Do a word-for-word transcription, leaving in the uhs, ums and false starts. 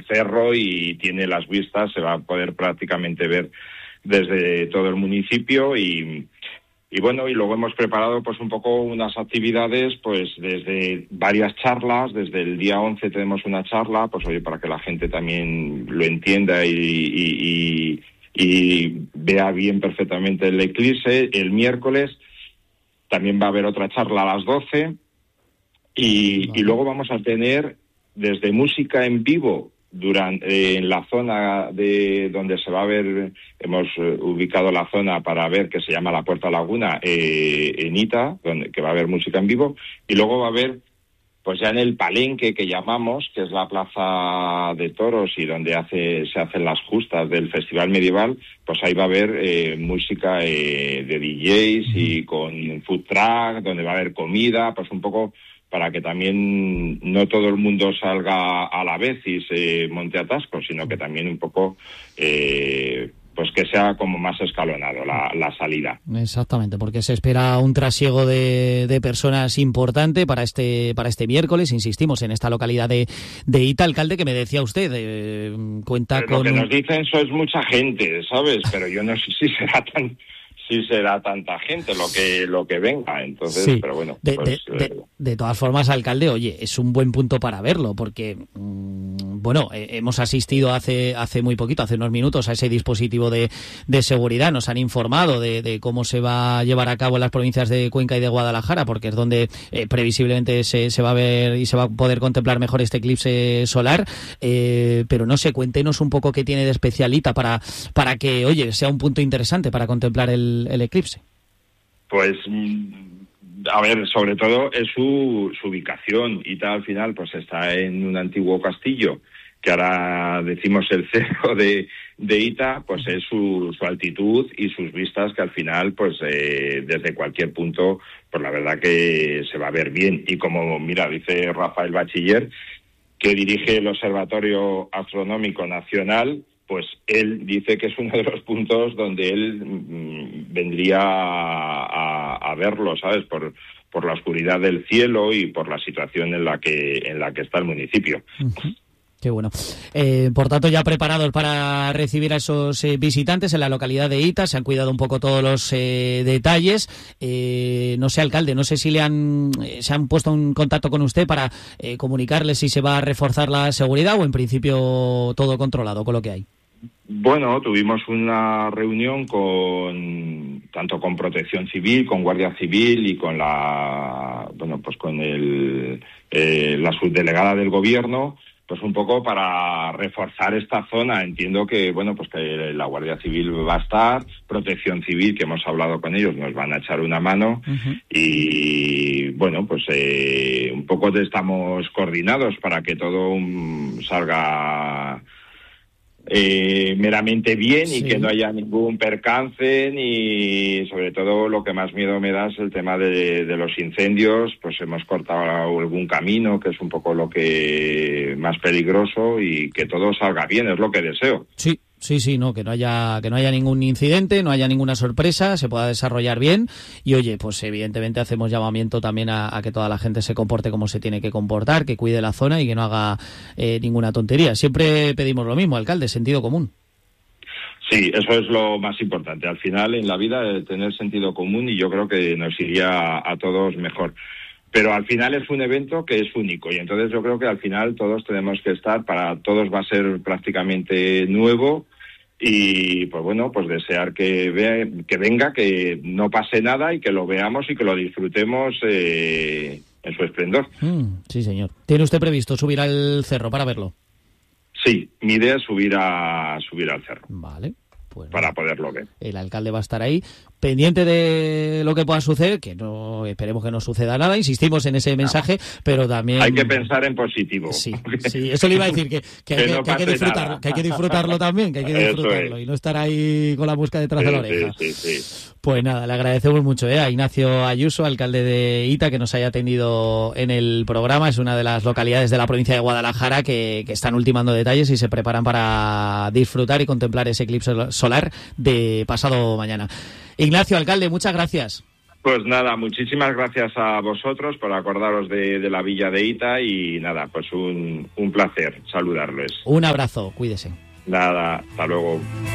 cerro y tiene las vistas, se va a poder prácticamente ver desde todo el municipio y... Y bueno, y luego hemos preparado pues un poco unas actividades, pues desde varias charlas, desde el día once tenemos una charla, pues oye, para que la gente también lo entienda y, y, y, y vea bien perfectamente el eclipse. El miércoles también va a haber otra charla a las doce y, y luego vamos a tener desde música en vivo durante eh, en la zona de donde se va a ver, hemos eh, ubicado la zona para ver, que se llama la Puerta Laguna, eh, en Ita, donde que va a haber música en vivo, y luego va a haber, pues ya en el palenque que llamamos, que es la plaza de toros y donde hace se hacen las justas del Festival Medieval, pues ahí va a haber eh, música eh, de D Js y con food truck, donde va a haber comida, pues un poco para que también no todo el mundo salga a la vez y se monte atasco, sino que también un poco, eh, pues que sea como más escalonado la, la salida. Exactamente, porque se espera un trasiego de, de personas importante para este para este miércoles, insistimos, en esta localidad de, de Ita. Alcalde, que me decía usted, eh, cuenta Pero con... Lo que un... nos dicen eso es mucha gente, ¿sabes? Pero yo no sé si será tan... sí será tanta gente lo que lo que venga, entonces, sí. Pero bueno. De, pues, de, de, de todas formas, alcalde, oye, es un buen punto para verlo, porque, mmm, bueno, eh, hemos asistido hace hace muy poquito, hace unos minutos, a ese dispositivo de, de seguridad, nos han informado de, de cómo se va a llevar a cabo en las provincias de Cuenca y de Guadalajara, porque es donde eh, previsiblemente se, se va a ver y se va a poder contemplar mejor este eclipse solar, eh, pero no sé, cuéntenos un poco qué tiene de especialita para, para que, oye, sea un punto interesante para contemplar el el eclipse. Pues a ver, sobre todo es su, su ubicación. Ita al final pues está en un antiguo castillo que ahora decimos el cerro de, de Ita, pues es su, su altitud y sus vistas, que al final pues eh, desde cualquier punto pues la verdad que se va a ver bien. Y como mira, dice Rafael Bachiller, que dirige el Observatorio Astronómico Nacional, pues él dice que es uno de los puntos donde él mmm, vendría a, a, a verlo, ¿sabes? Por, por la oscuridad del cielo y por la situación en la que en la que está el municipio. Uh-huh. Qué bueno. Eh, por tanto, ya preparados para recibir a esos eh, visitantes en la localidad de Ita, se han cuidado un poco todos los eh, detalles. Eh, no sé, alcalde, no sé si le han eh, se han puesto en contacto con usted para eh, comunicarle si se va a reforzar la seguridad o en principio todo controlado con lo que hay. Bueno, tuvimos una reunión con tanto con Protección Civil, con Guardia Civil y con la bueno pues con el eh, la subdelegada del gobierno, pues un poco para reforzar esta zona. Entiendo que bueno pues que la Guardia Civil va a estar, Protección Civil, que hemos hablado con ellos, nos van a echar una mano. Uh-huh. Y bueno pues eh, un poco estamos coordinados para que todo um, salga Eh, meramente bien y sí. Que no haya ningún percance, ni sobre todo lo que más miedo me da es el tema de, de los incendios. Pues hemos cortado algún camino, que es un poco lo que más peligroso, y que todo salga bien, es lo que deseo. Sí. Sí, sí, no, que no haya que no haya ningún incidente, no haya ninguna sorpresa, se pueda desarrollar bien y oye, pues evidentemente hacemos llamamiento también a, a que toda la gente se comporte como se tiene que comportar, que cuide la zona y que no haga eh, ninguna tontería. Siempre pedimos lo mismo, alcalde, sentido común. Sí, eso es lo más importante. Al final en la vida eh, tener sentido común, y yo creo que nos iría a, a todos mejor. Pero al final es un evento que es único y entonces yo creo que al final todos tenemos que estar, para todos va a ser prácticamente nuevo y pues bueno, pues desear que vea, que venga, que no pase nada y que lo veamos y que lo disfrutemos eh, en su esplendor. Mm, sí, señor. ¿Tiene usted previsto subir al cerro para verlo? Sí, mi idea es subir a subir al cerro. Vale. Pues para poderlo ver. El alcalde va a estar ahí, pendiente de lo que pueda suceder, que no esperemos que no suceda nada, insistimos en ese mensaje, no. Pero también... Hay que pensar en positivo. Sí, sí, eso le iba a decir, que, que, que, hay, que, no que, hay, que, disfrutarlo, que hay que disfrutarlo también, que hay que disfrutarlo, es. Y no estar ahí con la mosca detrás sí, de la oreja. Sí, sí, sí. Pues nada, le agradecemos mucho ¿eh? a Ignacio Ayuso, alcalde de Ita, que nos haya atendido en el programa. Es una de las localidades de la provincia de Guadalajara que, que están ultimando detalles y se preparan para disfrutar y contemplar ese eclipse solar de pasado mañana. Ignacio, alcalde, muchas gracias. Pues nada, muchísimas gracias a vosotros por acordaros de, de la villa de Ita y nada, pues un, un placer saludarles. Un abrazo, cuídese. Nada, hasta luego.